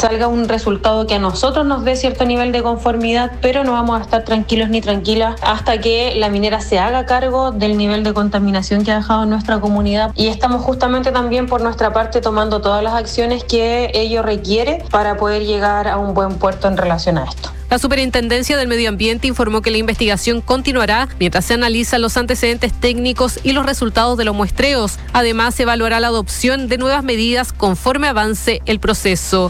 salga un resultado que a nosotros nos dé cierto nivel de conformidad, pero no vamos a estar tranquilos ni tranquilas hasta que la minera se haga cargo del nivel de contaminación que ha dejado en nuestra comunidad, y estamos justamente también por nuestra parte tomando todas las acciones que ello requiere para poder llegar a un buen puerto en relación a esto. La Superintendencia del Medio Ambiente informó que la investigación continuará mientras se analizan los antecedentes técnicos y los resultados de los muestreos. Además, se evaluará la adopción de nuevas medidas conforme avance el proceso.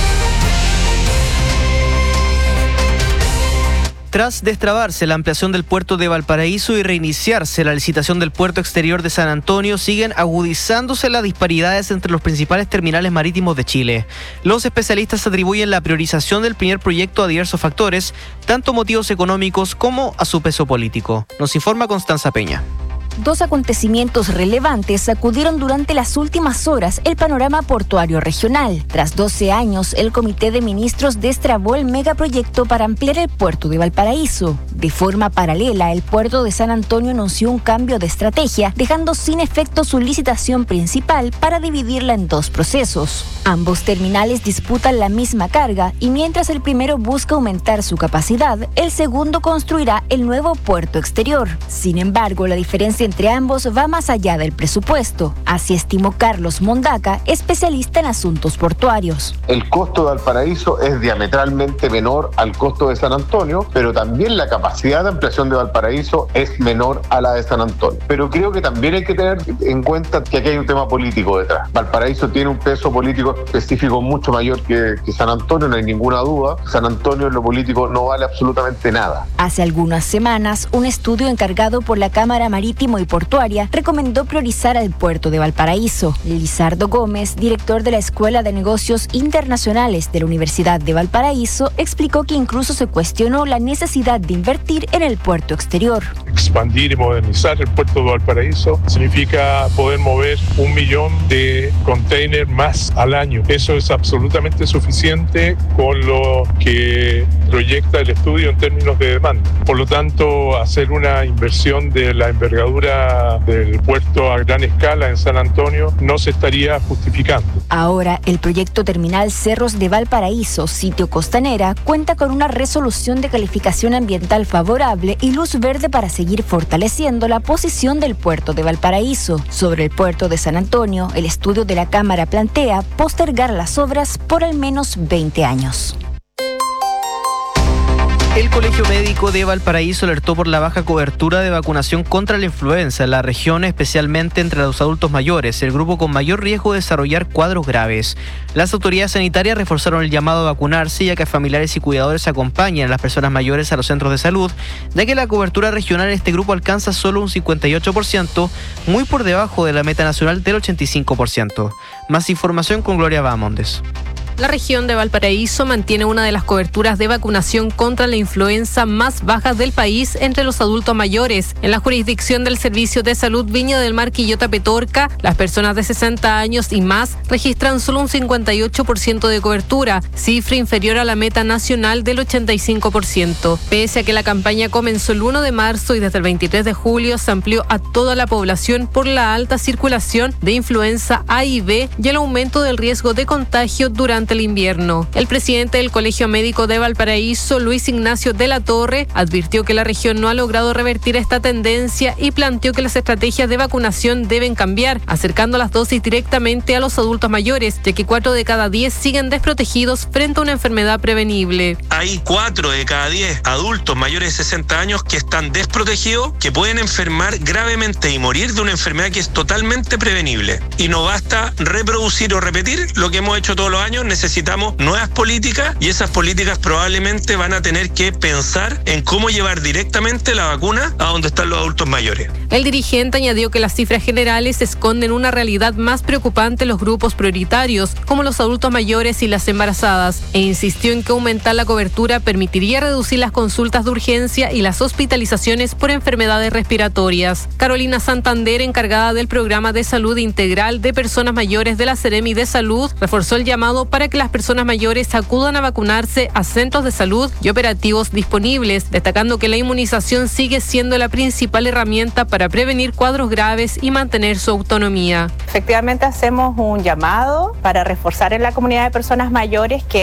Tras destrabarse la ampliación del puerto de Valparaíso y reiniciarse la licitación del puerto exterior de San Antonio, siguen agudizándose las disparidades entre los principales terminales marítimos de Chile. Los especialistas atribuyen la priorización del primer proyecto a diversos factores, tanto motivos económicos como a su peso político. Nos informa Constanza Peña. Dos acontecimientos relevantes sacudieron durante las últimas horas el panorama portuario regional. Tras 12 años, el Comité de Ministros destrabó el megaproyecto para ampliar el puerto de Valparaíso. De forma paralela, el puerto de San Antonio anunció un cambio de estrategia, dejando sin efecto su licitación principal para dividirla en dos procesos. Ambos terminales disputan la misma carga y mientras el primero busca aumentar su capacidad, el segundo construirá el nuevo puerto exterior. Sin embargo, la diferencia entre ambos va más allá del presupuesto. Así estimó Carlos Mondaca, especialista en asuntos portuarios. El costo de Valparaíso es diametralmente menor al costo de San Antonio, pero también la capacidad de ampliación de Valparaíso es menor a la de San Antonio. Pero creo que también hay que tener en cuenta que aquí hay un tema político detrás. Valparaíso tiene un peso político específico mucho mayor que San Antonio, no hay ninguna duda. San Antonio en lo político no vale absolutamente nada. Hace algunas semanas, un estudio encargado por la Cámara Marítimo y Portuaria recomendó priorizar al puerto de Valparaíso. Lizardo Gómez, director de la Escuela de Negocios Internacionales de la Universidad de Valparaíso, explicó que incluso se cuestionó la necesidad de invertir en el puerto exterior. Expandir y modernizar el puerto de Valparaíso significa poder mover 1 millón de containers más al año. Eso es absolutamente suficiente con lo que proyecta el estudio en términos de demanda. Por lo tanto, hacer una inversión de la envergadura del puerto a gran escala en San Antonio no se estaría justificando. Ahora, el proyecto terminal Cerros de Valparaíso, sitio costanera, cuenta con una resolución de calificación ambiental favorable y luz verde para seguir fortaleciendo la posición del puerto de Valparaíso. Sobre el puerto de San Antonio, el estudio de la Cámara plantea postergar las obras por al menos 20 años. El Colegio Médico de Valparaíso alertó por la baja cobertura de vacunación contra la influenza en la región, especialmente entre los adultos mayores, el grupo con mayor riesgo de desarrollar cuadros graves. Las autoridades sanitarias reforzaron el llamado a vacunarse, ya que familiares y cuidadores acompañan a las personas mayores a los centros de salud, ya que la cobertura regional en este grupo alcanza solo un 58%, muy por debajo de la meta nacional del 85%. Más información con Gloria Bahamondes. La región de Valparaíso mantiene una de las coberturas de vacunación contra la influenza más bajas del país entre los adultos mayores. En la jurisdicción del Servicio de Salud Viña del Mar Quillota Petorca, las personas de 60 años y más registran solo un 58% de cobertura, cifra inferior a la meta nacional del 85%. Pese a que la campaña comenzó el 1 de marzo y desde el 23 de julio se amplió a toda la población por la alta circulación de influenza A y B y el aumento del riesgo de contagio durante el invierno. El presidente del Colegio Médico de Valparaíso, Luis Ignacio de la Torre, advirtió que la región no ha logrado revertir esta tendencia y planteó que las estrategias de vacunación deben cambiar, acercando las dosis directamente a los adultos mayores, ya que 4 de cada 10 siguen desprotegidos frente a una enfermedad prevenible. Hay 4 de cada 10 adultos mayores de 60 años que están desprotegidos, que pueden enfermar gravemente y morir de una enfermedad que es totalmente prevenible. Y no basta reproducir o repetir lo que hemos hecho todos los años, necesitamos nuevas políticas y esas políticas probablemente van a tener que pensar en cómo llevar directamente la vacuna a donde están los adultos mayores. El dirigente añadió que las cifras generales esconden una realidad más preocupante en los grupos prioritarios, como los adultos mayores y las embarazadas, e insistió en que aumentar la cobertura permitiría reducir las consultas de urgencia y las hospitalizaciones por enfermedades respiratorias. Carolina Santander, encargada del programa de salud integral de personas mayores de la Seremi de Salud, reforzó el llamado para que las personas mayores acudan a vacunarse a centros de salud y operativos disponibles, destacando que la inmunización sigue siendo la principal herramienta para prevenir cuadros graves y mantener su autonomía. Efectivamente hacemos un llamado para reforzar en la comunidad de personas mayores que